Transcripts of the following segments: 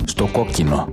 στο κόκκινο.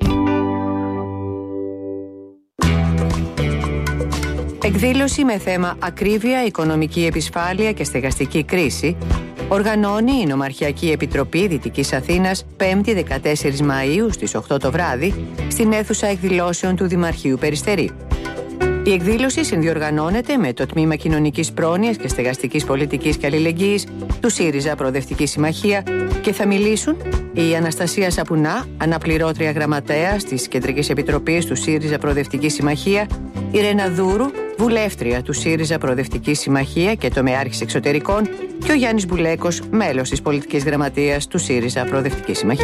Εκδήλωση με θέμα ακρίβεια, οικονομική επισφάλεια και στεγαστική κρίση οργανώνει η Νομαρχιακή Επιτροπή Δυτικής Αθήνας 5η 14 Μαΐου στις 8 το βράδυ στην αίθουσα εκδηλώσεων του Δημαρχείου Περιστερίου. Η εκδήλωση συνδιοργανώνεται με το Τμήμα Κοινωνικής Πρόνοιας και Στεγαστικής Πολιτικής και Αλληλεγγύης του ΣΥΡΙΖΑ Προοδευτική Συμμαχία και θα μιλήσουν η Αναστασία Σαπουνά, αναπληρώτρια γραμματέα της Κεντρικής Επιτροπής του ΣΥΡΙΖΑ Προοδευτική Συμμαχία, η Ρένα Δούρου, βουλεύτρια του ΣΥΡΙΖΑ Προοδευτική Συμμαχία και τομεάρχης εξωτερικών, και ο Γιάννης Μπουλέκος, μέλος της πολιτικής γραμματείας του ΣΥΡΙΖΑ Προοδευτική Συμμαχία.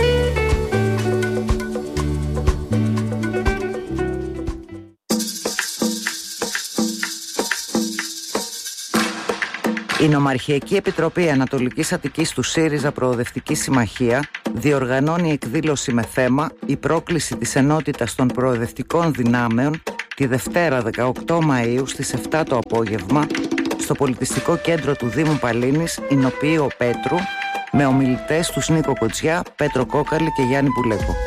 Η Νομαρχιακή Επιτροπή Ανατολικής Αττικής του ΣΥΡΙΖΑ Προοδευτική Συμμαχία διοργανώνει εκδήλωση με θέμα «Η πρόκληση της ενότητας των προοδευτικών δυνάμεων» τη Δευτέρα 18 Μαΐου στις 7 το απόγευμα στο Πολιτιστικό Κέντρο του Δήμου Παλίνης, Ηνοποιείο Πέτρου, με ομιλητές τους Νίκο Κοτσιά, Πέτρο Κόκαλη και Γιάννη Μπουλέκο.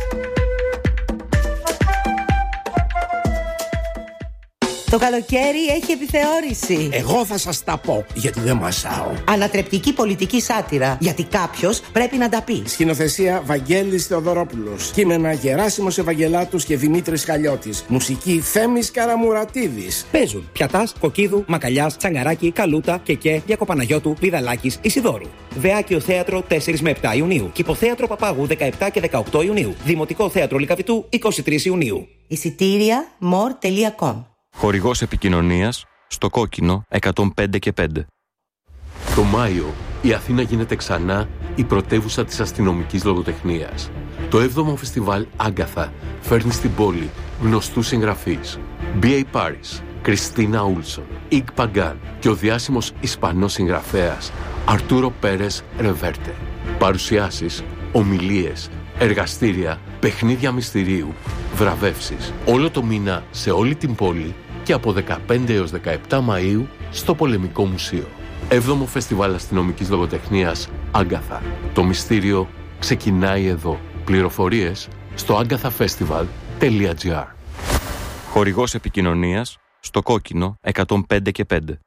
Το καλοκαίρι έχει επιθεώρηση. Εγώ θα σας τα πω, γιατί δεν μασάω. Ανατρεπτική πολιτική σάτυρα, γιατί κάποιος πρέπει να τα πει. Σκηνοθεσία Βαγγέλης Θεοδωρόπουλος. Κείμενα Γεράσιμος Ευαγγελάτους και Δημήτρης Χαλιώτης. Μουσική Θέμης Καραμουρατίδης. Παίζουν Πιατάς, Κοκκίδου, Μακαλιάς, Τσαγκαράκη, Καλούτα, Κεκέ, Διακοπαναγιώτου, Βιδαλάκης, Ισιδόρου. Δεάκιο Θέατρο 4 με 7 Ιουνίου. Κηποθέατρο Παπάγου 17 και 18 Ιουνίου. Δημοτικό Θέατρο Λυκαβητού 23 Ιουνίου. Εισιτήρια more.com. Χορηγός επικοινωνίας στο κόκκινο 105 και 5. Το Μάιο η Αθήνα γίνεται ξανά η πρωτεύουσα της αστυνομικής λογοτεχνίας. Το 7ο φεστιβάλ Άγκαθα φέρνει στην πόλη γνωστούς συγγραφείς. B.A. Paris, Κριστίνα Ούλσον, Ιγ Παγκάν και ο διάσημος Ισπανός συγγραφέας Αρτούρο Πέρες Ρεβέρτε. Παρουσιάσεις, ομιλίες, εργαστήρια, παιχνίδια μυστηρίου, βραβεύσεις. Όλο το μήνα σε όλη την πόλη και από 15 έως 17 Μαΐου στο Πολεμικό Μουσείο. 7ο Φεστιβάλ Αστυνομικής Λογοτεχνίας Άγκαθα. Το μυστήριο ξεκινάει εδώ. Πληροφορίες στο agathafestival.gr. Χορηγός επικοινωνίας στο κόκκινο 105 και 5.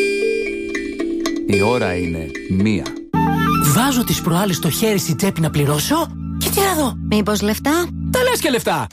Η ώρα είναι 1. Βάζω τις προάλλες στο χέρι στην τσέπη να πληρώσω και τι να δω. Μήπως λεφτά? Τα λες και λεφτά.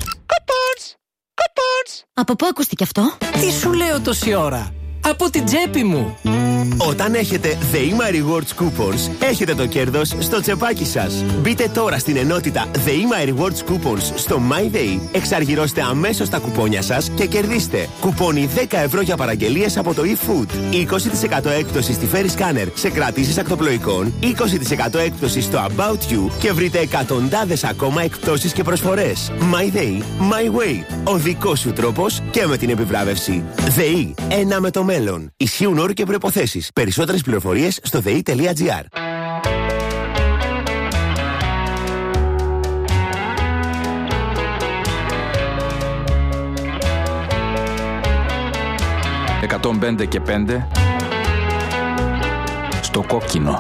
Από πού ακούστηκε αυτό? Τι σου λέω τόση ώρα? Από την τσέπη μου. Όταν έχετε ΔΕΗΜΑ Rewards Coupons, έχετε το κέρδος στο τσεπάκι σας. Μπείτε τώρα στην ενότητα ΔΕΗΜΑ Rewards Coupons στο MyDay, εξαργυρώστε αμέσως τα κουπόνια σας και κερδίστε κουπόνι 10 ευρώ για παραγγελίες από το eFood, 20% έκπτωση στη Ferry Scanner σε κρατήσεις ακτοπλοϊκών, 20% έκπτωση στο About You και βρείτε εκατοντάδες ακόμα εκπτώσεις και προσφορές. MyDay, My Way. Ο δικός σου τρόπος και με την επιβράβευση. ΔΕΗ, ένα με το μέλλον. Ισχύουν όροι και προϋποθέσεις. Περισσότερες πληροφορίες στο dei.gr. «105 και 5» στο κόκκινο.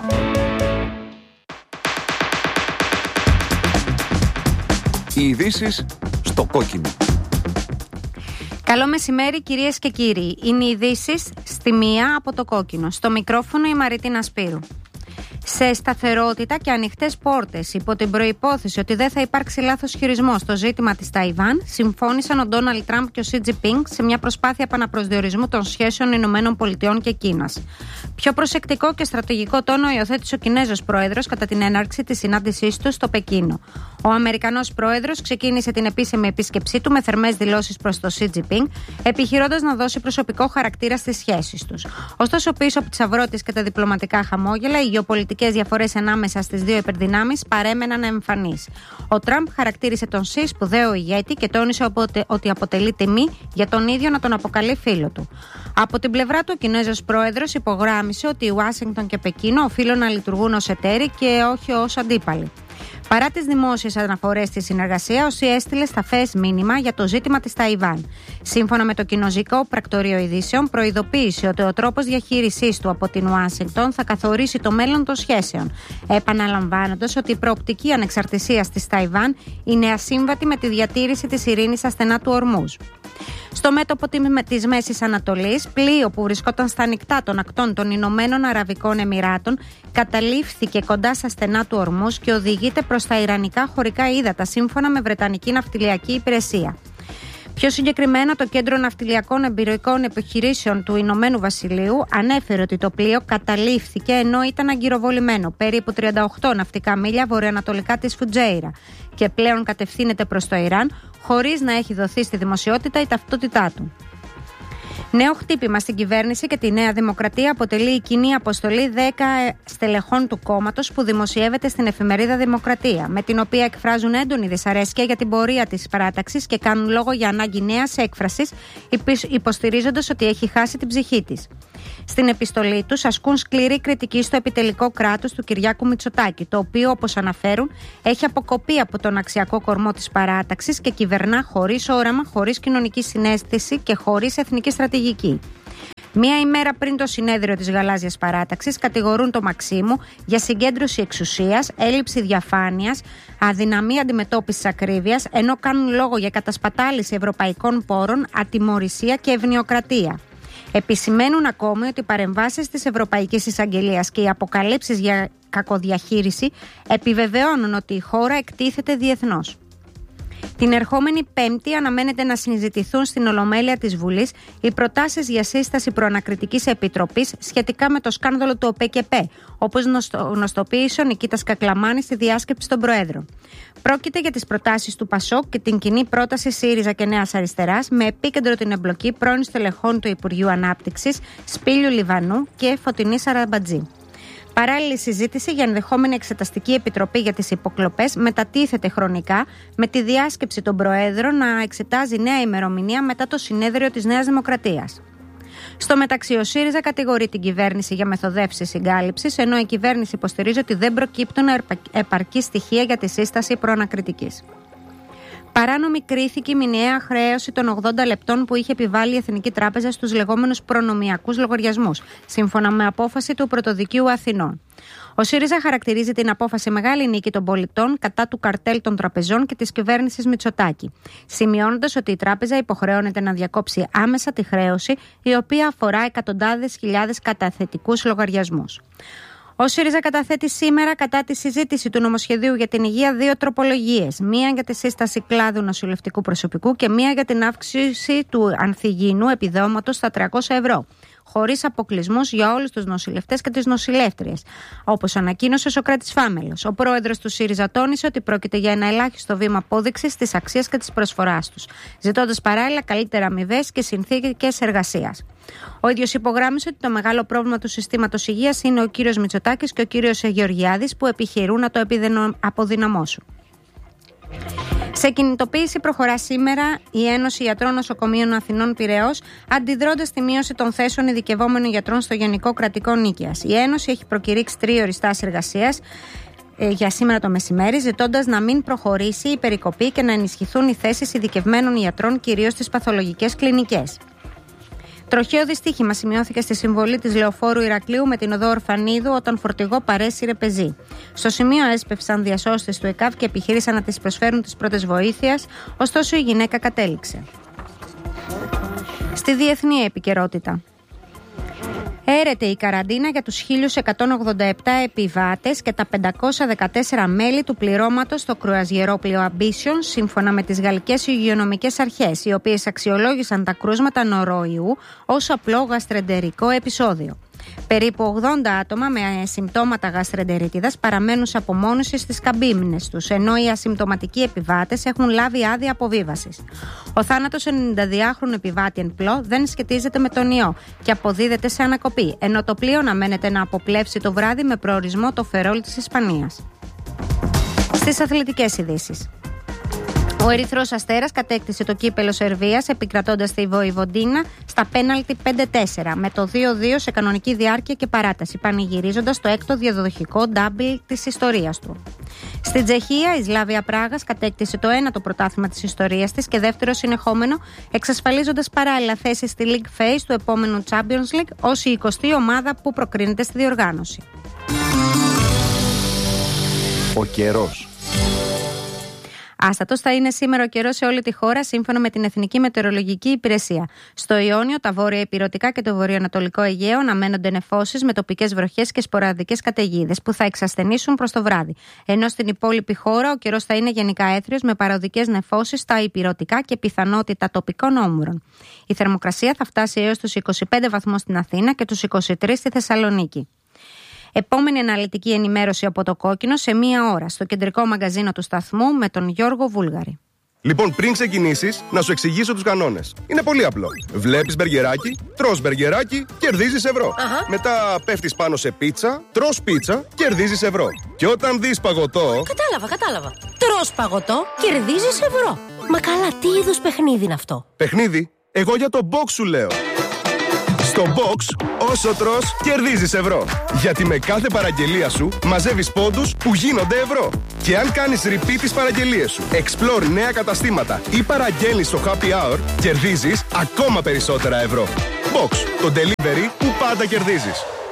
Οι ειδήσεις στο κόκκινο. Καλό μεσημέρι κυρίες και κύριοι. Είναι οι ειδήσεις στη μία από το κόκκινο. Στο μικρόφωνο η Μαρίτινα Σπύρου. Σε σταθερότητα και ανοιχτές πόρτες, υπό την προϋπόθεση ότι δεν θα υπάρξει λάθος χειρισμός στο ζήτημα της Ταϊβάν, συμφώνησαν ο Ντόναλντ Τραμπ και ο Σι Τζινπίνγκ σε μια προσπάθεια επαναπροσδιορισμού των σχέσεων Ηνωμένων Πολιτειών και Κίνας. Πιο προσεκτικό και στρατηγικό τόνο υιοθέτησε ο Κινέζος πρόεδρος κατά την έναρξη της συνάντησής του στο Πεκίνο. Ο Αμερικανός πρόεδρος ξεκίνησε την επίσημη επίσκεψή του με θερμές δηλώσεις προς τον Σι Τζινπίνγκ, επιχειρώντας να δώσει προσωπικό χαρακτήρα στις σχέσεις τους. Ωστόσο, πίσω από τις αυρότητες και τα διπλωματικά χαμόγελα, οι γεωπολιτικές διαφορές ανάμεσα στις δύο υπερδυνάμεις παρέμεναν εμφανείς. Ο Τραμπ χαρακτήρισε τον Σι σπουδαίο ηγέτη και τόνισε ότι αποτελεί τιμή για τον ίδιο να τον αποκαλεί φίλο του. Από την πλευρά του, ο Κινέζος πρόεδρος υπογράμμισε ότι η Ουάσιγκτον και Πεκίνο οφείλουν να λειτουργούν ως εταίροι και όχι ως αντίπαλοι. Παρά τις δημόσιες αναφορές στη συνεργασία, ο ΣΥ έστειλε σαφές μήνυμα για το ζήτημα της Ταϊβάν. Σύμφωνα με το Κινοζικό Πρακτορείο Ειδήσεων, προειδοποίησε ότι ο τρόπος διαχείρισής του από την Ουάσιγκτον θα καθορίσει το μέλλον των σχέσεων, επαναλαμβάνοντας ότι η προοπτική ανεξαρτησίας της Ταϊβάν είναι ασύμβατη με τη διατήρηση της ειρήνης στα στενά του Ορμούζ. Στο μέτωπο της Μέσης Ανατολής, πλοίο που βρισκόταν στα ανοιχτά των ακτών των Ηνωμένων Αραβικών Εμιράτων καταλήφθηκε κοντά στα στενά του Ορμούζ και οδηγείται προς τα Ιρανικά χωρικά ύδατα, σύμφωνα με Βρετανική Ναυτιλιακή Υπηρεσία. Πιο συγκεκριμένα, το Κέντρο Ναυτιλιακών Εμπειρικών Επιχειρήσεων του Ηνωμένου Βασιλείου ανέφερε ότι το πλοίο καταλήφθηκε ενώ ήταν αγκυροβολημένο περίπου 38 ναυτικά μίλια βορειοανατολικά της Φουτζέιρα και πλέον κατευθύνεται προς το Ιράν, χωρίς να έχει δοθεί στη δημοσιότητα η ταυτότητά του. Νέο χτύπημα στην κυβέρνηση και τη Νέα Δημοκρατία αποτελεί η κοινή αποστολή 10 στελεχών του κόμματος που δημοσιεύεται στην εφημερίδα Δημοκρατία, με την οποία εκφράζουν έντονη δυσαρέσκεια για την πορεία της παράταξης και κάνουν λόγο για ανάγκη νέας έκφρασης, υποστηρίζοντας ότι έχει χάσει την ψυχή της. Στην επιστολή τους ασκούν σκληρή κριτική στο επιτελικό κράτος του Κυριάκου Μητσοτάκη, το οποίο, όπως αναφέρουν, έχει αποκοπεί από τον αξιακό κορμό της παράταξης και κυβερνά χωρίς όραμα, χωρίς κοινωνική συναίσθηση και χωρίς εθνική στρατηγική. Μία ημέρα πριν το συνέδριο της Γαλάζιας Παράταξης, κατηγορούν τον Μαξίμου για συγκέντρωση εξουσίας, έλλειψη διαφάνειας, αδυναμία αντιμετώπισης ακρίβειας, ενώ κάνουν λόγο για κατασπατάληση ευρωπαϊκών πόρων, ατιμωρησία και ευνοιοκρατία. Επισημαίνουν ακόμη ότι οι παρεμβάσεις της Ευρωπαϊκής Εισαγγελίας και οι αποκαλύψεις για κακοδιαχείριση επιβεβαιώνουν ότι η χώρα εκτίθεται διεθνώς. Την ερχόμενη Πέμπτη αναμένεται να συζητηθούν στην Ολομέλεια της Βουλής οι προτάσεις για σύσταση προανακριτικής επιτροπής σχετικά με το σκάνδαλο του ΟΠΕΚΕΠΕ, όπως γνωστοποίησε ο Νικήτας Κακλαμάνης στη διάσκεψη των Προέδρων. Πρόκειται για τις προτάσεις του ΠΑΣΟΚ και την κοινή πρόταση ΣΥΡΙΖΑ και Νέας Αριστεράς, με επίκεντρο την εμπλοκή πρώην στελεχών του Υπουργείου Ανάπτυξης Σπύλιου Λιβανού και Φωτεινής Σαραμπατζή. Παράλληλη συζήτηση για ενδεχόμενη εξεταστική επιτροπή για τις υποκλοπές μετατίθεται χρονικά, με τη διάσκεψη των Προέδρων να εξετάζει νέα ημερομηνία μετά το συνέδριο της Νέας Δημοκρατίας. Στο μεταξύ, ο ΣΥΡΙΖΑ κατηγορεί την κυβέρνηση για μεθοδεύσεις συγκάλυψης, ενώ η κυβέρνηση υποστηρίζει ότι δεν προκύπτουν επαρκή στοιχεία για τη σύσταση προανακριτικής. Παράνομη κρίθηκε η μηνιαία χρέωση των 80 λεπτών που είχε επιβάλει η Εθνική Τράπεζα στους λεγόμενους προνομιακούς λογαριασμούς, σύμφωνα με απόφαση του Πρωτοδικείου Αθηνών. Ο ΣΥΡΙΖΑ χαρακτηρίζει την απόφαση μεγάλη νίκη των πολιτών κατά του καρτέλ των τραπεζών και της κυβέρνησης Μητσοτάκη, σημειώνοντας ότι η τράπεζα υποχρεώνεται να διακόψει άμεσα τη χρέωση, η οποία αφορά εκατοντάδες χιλιάδες καταθετικούς λογαριασμούς. Ο ΣΥΡΙΖΑ καταθέτει σήμερα, κατά τη συζήτηση του νομοσχεδίου για την υγεία, 2 τροπολογίες. Μία για τη σύσταση κλάδου νοσηλευτικού προσωπικού και μία για την αύξηση του ανθυγιεινού επιδόματος στα 300 ευρώ. Χωρίς αποκλεισμούς για όλους τους νοσηλευτές και τις νοσηλεύτριες, όπως ανακοίνωσε ο Σωκράτης Φάμελος. Ο πρόεδρος του ΣΥΡΙΖΑ τόνισε ότι πρόκειται για ένα ελάχιστο βήμα απόδειξης της αξίας και της προσφοράς τους, ζητώντας παράλληλα καλύτερα αμοιβές και συνθήκες εργασίας. Ο ίδιος υπογράμμισε ότι το μεγάλο πρόβλημα του συστήματος υγείας είναι ο κύριος Μητσοτάκης και ο κύριος Γεωργιάδης, που επιχειρούν να το αποδυναμώσουν. Σε κινητοποίηση προχωρά σήμερα η Ένωση Ιατρών Νοσοκομείων Αθηνών Πειραιώς, αντιδρώντας στη μείωση των θέσεων ειδικευόμενων γιατρών στο Γενικό Κρατικό Νίκαιας. Η Ένωση έχει προκηρύξει 3 στάσεις εργασίας για σήμερα το μεσημέρι, ζητώντας να μην προχωρήσει η περικοπή και να ενισχυθούν οι θέσεις ειδικευμένων ιατρών, κυρίως στις παθολογικές κλινικές. Τροχαίο δυστύχημα σημειώθηκε στη συμβολή της Λεωφόρου Ηρακλείου με την οδό Ορφανίδου όταν φορτηγό παρέσυρε πεζή. Στο σημείο έσπευσαν διασώστες του ΕΚΑΒ και επιχείρησαν να της προσφέρουν τις πρώτες βοήθειες, ωστόσο η γυναίκα κατέληξε. Στη διεθνή επικαιρότητα. Έρεται η καραντίνα για τους 1.187 επιβάτες και τα 514 μέλη του πληρώματος στο κρουαζιερόπλοιο Ambition, σύμφωνα με τις γαλλικές υγειονομικές αρχές, οι οποίες αξιολόγησαν τα κρούσματα νοροϊού ως απλό γαστρεντερικό επεισόδιο. Περίπου 80 άτομα με συμπτώματα γαστρεντερίτιδας παραμένουν σε απομόνωση στις καμπίνες τους, ενώ οι ασυμπτωματικοί επιβάτες έχουν λάβει άδεια αποβίβασης. Ο θάνατος 92χρονου επιβάτη εν πλώ δεν σχετίζεται με τον ιό και αποδίδεται σε ανακοπή, ενώ το πλοίο αναμένεται να αποπλέψει το βράδυ με προορισμό το Φερόλ της Ισπανίας. Στις αθλητικές ειδήσεις. Ο Ερυθρός Αστέρας κατέκτησε το κύπελο Σερβίας επικρατώντας τη Βοηβοντίνα στα πέναλτι 5-4 με το 2-2 σε κανονική διάρκεια και παράταση, πανηγυρίζοντας το έκτο διαδοχικό ντάμπλ της ιστορίας του. Στην Τσεχία, η Σλάβια Πράγας κατέκτησε το ένατο πρωτάθλημα της ιστορίας της και δεύτερο συνεχόμενο, εξασφαλίζοντας παράλληλα θέση στη League Phase του επόμενου Champions League ως η 20η ομάδα που προκρίνεται στη διοργάνωση. Ο καιρός. Άστατος θα είναι σήμερα ο καιρός σε όλη τη χώρα, σύμφωνα με την Εθνική Μετεωρολογική Υπηρεσία. Στο Ιόνιο, τα βόρεια ηπειρωτικά και το βορειοανατολικό Αιγαίο αναμένονται νεφώσεις με τοπικές βροχές και σποραδικές καταιγίδες που θα εξασθενήσουν προς το βράδυ. Ενώ στην υπόλοιπη χώρα ο καιρός θα είναι γενικά έθριος με παροδικές νεφώσεις στα ηπειρωτικά και πιθανότητα τοπικών όμουρων. Η θερμοκρασία θα φτάσει έως τους 25 βαθμούς στην Αθήνα και τους 23 στη Θεσσαλονίκη. Επόμενη αναλυτική ενημέρωση από το Κόκκινο σε 1 ώρα στο κεντρικό μαγκαζίνο του σταθμού με τον Γιώργο Βούλγαρη. Λοιπόν, πριν ξεκινήσεις, να σου εξηγήσω τους κανόνες. Είναι πολύ απλό. Βλέπεις μπεργκεράκι, τρως μπεργκεράκι, κερδίζεις ευρώ. Μετά πέφτεις πάνω σε πίτσα, τρως πίτσα, κερδίζεις ευρώ. Και όταν δεις παγωτό. Κατάλαβα. Τρως παγωτό, κερδίζεις ευρώ. Μα καλά, τι είδους παιχνίδι είναι αυτό? Παιχνίδι? Εγώ για το box σου λέω. Στο box, όσο τρως, κερδίζεις ευρώ. Γιατί με κάθε παραγγελία σου μαζεύεις πόντους που γίνονται ευρώ. Και αν κάνεις repeat τις παραγγελίες σου, explore νέα καταστήματα ή παραγγέλνεις στο happy hour, κερδίζεις ακόμα περισσότερα ευρώ. Box, το delivery που πάντα κερδίζεις.